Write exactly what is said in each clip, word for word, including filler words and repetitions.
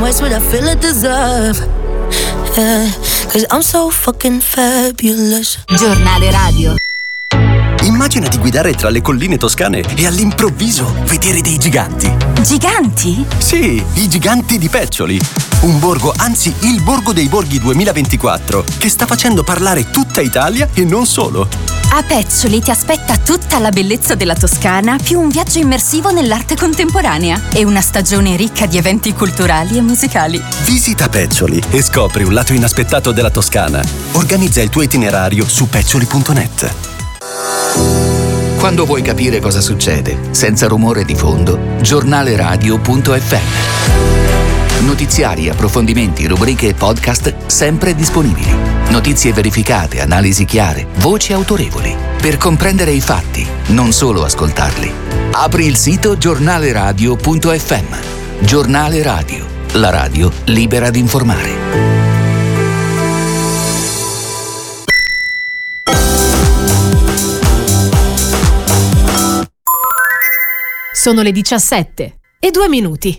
much what I feel I deserve. Yeah, cause I'm so fucking fabulous. Giornale radio. Immagina di guidare tra le colline toscane e all'improvviso vedere dei giganti. Giganti? Sì, i giganti di Peccioli. Un borgo, anzi il Borgo dei Borghi duemilaventiquattro, che sta facendo parlare tutta Italia e non solo. A Peccioli ti aspetta tutta la bellezza della Toscana, più un viaggio immersivo nell'arte contemporanea e una stagione ricca di eventi culturali e musicali. Visita Peccioli e scopri un lato inaspettato della Toscana. Organizza il tuo itinerario su peccioli punto net. Quando vuoi capire cosa succede, senza rumore di fondo, giornale radio punto effe emme. Notiziari, approfondimenti, rubriche e podcast sempre disponibili. Notizie verificate, analisi chiare, voci autorevoli. Per comprendere i fatti, non solo ascoltarli. Apri il sito giornale radio punto effe emme. Giornale Radio, la radio libera di informare. Sono le diciassette e due minuti.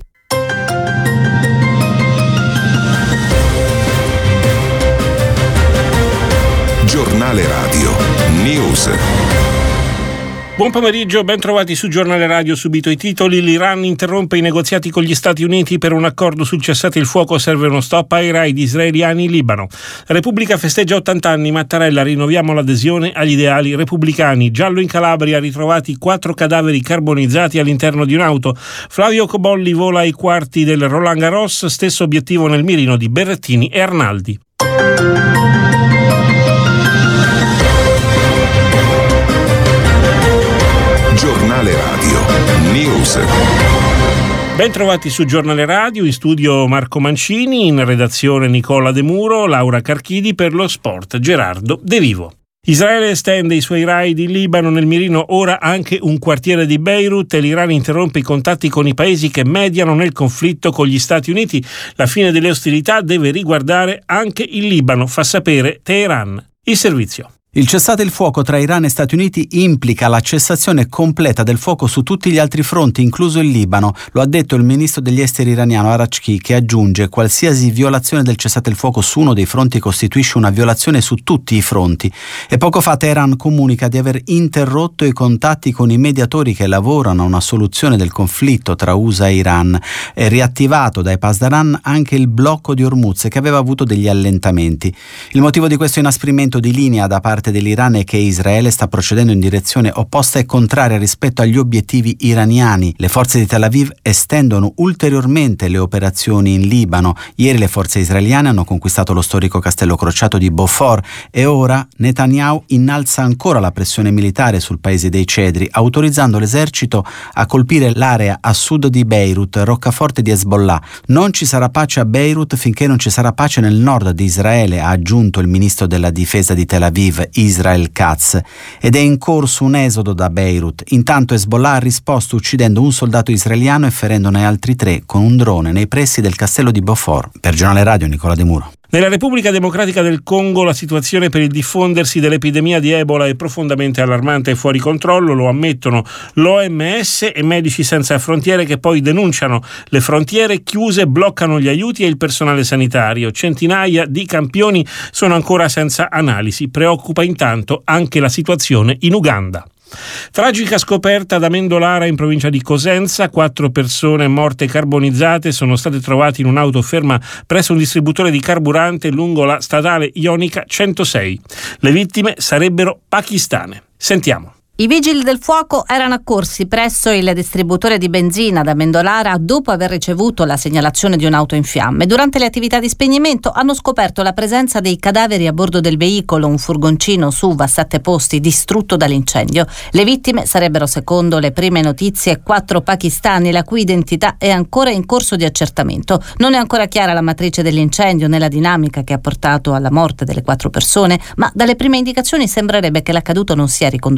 Giornale Radio News. Buon pomeriggio, ben trovati su Giornale Radio. Subito i titoli. L'Iran interrompe i negoziati con gli Stati Uniti per un accordo sul cessate il fuoco, serve uno stop ai raid israeliani in Libano. La Repubblica festeggia ottanta anni, Mattarella, rinnoviamo l'adesione agli ideali repubblicani. Giallo in Calabria, ritrovati quattro cadaveri carbonizzati all'interno di un'auto. Flavio Cobolli vola ai quarti del Roland Garros, stesso obiettivo nel mirino di Berrettini e Arnaldi. Giornale Radio News. Ben trovati su Giornale Radio, in studio Marco Mancini, in redazione Nicola De Muro, Laura Carchidi, per lo sport Gerardo De Vivo. Israele estende i suoi raid in Libano, nel mirino ora anche un quartiere di Beirut, e l'Iran interrompe i contatti con i paesi che mediano nel conflitto con gli Stati Uniti. La fine delle ostilità deve riguardare anche il Libano, fa sapere Teheran. Il servizio. Il cessate il fuoco tra Iran e Stati Uniti implica la cessazione completa del fuoco su tutti gli altri fronti, incluso il Libano. Lo ha detto il ministro degli esteri iraniano Arachki, che aggiunge: qualsiasi violazione del cessate il fuoco su uno dei fronti costituisce una violazione su tutti i fronti. E poco fa Teheran comunica di aver interrotto i contatti con i mediatori che lavorano a una soluzione del conflitto tra U S A e Iran. È riattivato dai Pasdaran anche il blocco di Hormuz, che aveva avuto degli allentamenti. Il motivo di questo inasprimento di linea da parte dell'Iran è che Israele sta procedendo in direzione opposta e contraria rispetto agli obiettivi iraniani. Le forze di Tel Aviv estendono ulteriormente le operazioni in Libano. Ieri le forze israeliane hanno conquistato lo storico castello crociato di Beaufort e ora Netanyahu innalza ancora la pressione militare sul paese dei cedri, autorizzando l'esercito a colpire l'area a sud di Beirut, roccaforte di Hezbollah. Non ci sarà pace a Beirut finché non ci sarà pace nel nord di Israele, ha aggiunto il ministro della difesa di Tel Aviv, Israel Katz, ed è in corso un esodo da Beirut. Intanto Hezbollah ha risposto uccidendo un soldato israeliano e ferendone altri tre con un drone nei pressi del castello di Beaufort. Per Giornale Radio Nicola De Muro. Nella Repubblica Democratica del Congo la situazione per il diffondersi dell'epidemia di Ebola è profondamente allarmante e fuori controllo, lo ammettono l'O M S e Medici Senza Frontiere, che poi denunciano le frontiere chiuse, bloccano gli aiuti e il personale sanitario. Centinaia di campioni sono ancora senza analisi. Preoccupa intanto anche la situazione in Uganda. Tragica scoperta da Mendolara in provincia di Cosenza, quattro persone morte carbonizzate sono state trovate in un'auto ferma presso un distributore di carburante lungo la statale Ionica centosei. Le vittime sarebbero pakistane. Sentiamo. I vigili del fuoco erano accorsi presso il distributore di benzina da Mendolara dopo aver ricevuto la segnalazione di un'auto in fiamme. Durante le attività di spegnimento hanno scoperto la presenza dei cadaveri a bordo del veicolo, un furgoncino S U V a sette posti distrutto dall'incendio. Le vittime sarebbero, secondo le prime notizie, quattro pakistani, la cui identità è ancora in corso di accertamento. Non è ancora chiara la matrice dell'incendio né la dinamica che ha portato alla morte delle quattro persone, ma dalle prime indicazioni sembrerebbe che l'accaduto non sia riconducibile ad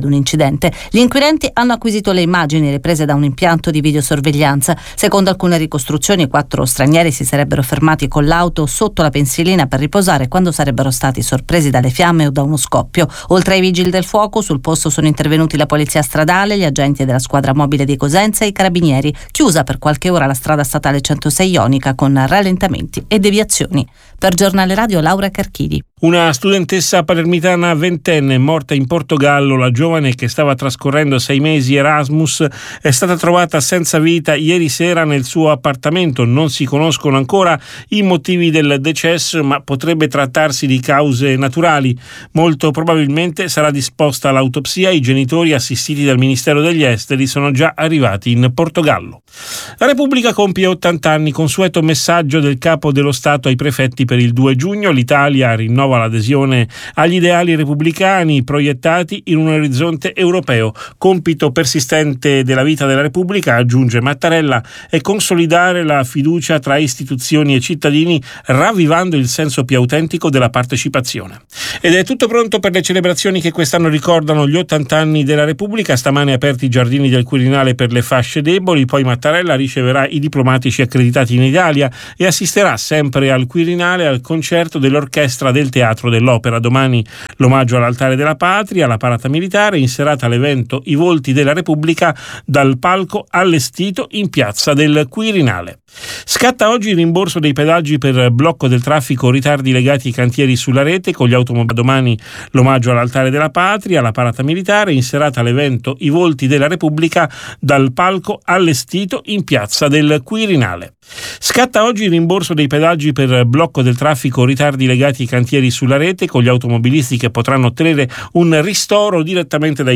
ad un incidente. Gli inquirenti hanno acquisito le immagini riprese da un impianto di videosorveglianza. Secondo alcune ricostruzioni, quattro stranieri si sarebbero fermati con l'auto sotto la pensilina per riposare quando sarebbero stati sorpresi dalle fiamme o da uno scoppio. Oltre ai vigili del fuoco, sul posto sono intervenuti la polizia stradale, gli agenti della squadra mobile di Cosenza e i carabinieri. Chiusa per qualche ora la strada statale centosei Ionica con rallentamenti e deviazioni. Per Giornale Radio, Laura Carchidi. Una studentessa palermitana ventenne morta in Portogallo. La giovane, che stava trascorrendo sei mesi Erasmus, è stata trovata senza vita ieri sera nel suo appartamento. Non si conoscono ancora i motivi del decesso, ma potrebbe trattarsi di cause naturali. Molto probabilmente sarà disposta l'autopsia. I genitori, assistiti dal Ministero degli Esteri, sono già arrivati in Portogallo. La Repubblica compie ottanta anni. Consueto messaggio del Capo dello Stato ai prefetti per il due giugno. L'Italia rinnova l'adesione agli ideali repubblicani proiettati in un orizzonte europeo. Compito persistente della vita della Repubblica, aggiunge Mattarella, è consolidare la fiducia tra istituzioni e cittadini, ravvivando il senso più autentico della partecipazione. Ed è tutto pronto per le celebrazioni che quest'anno ricordano gli ottanta anni della Repubblica. Stamane aperti i giardini del Quirinale per le fasce deboli, poi Mattarella riceverà i diplomatici accreditati in Italia e assisterà sempre al Quirinale al concerto dell'orchestra del Teatro dell'Opera. Domani l'omaggio all'Altare della Patria, la parata militare, in serata l'evento I Volti della Repubblica dal palco allestito in piazza del Quirinale. Scatta oggi il rimborso dei pedaggi per blocco del traffico o ritardi legati ai cantieri sulla rete con gli automobili. Domani l'omaggio all'Altare della Patria, la parata militare, in serata l'evento I Volti della Repubblica dal palco allestito in piazza del Quirinale. Scatta oggi il rimborso dei pedaggi per blocco del traffico o ritardi legati ai cantieri sulla rete con gli automobilisti che potranno ottenere un ristoro direttamente dai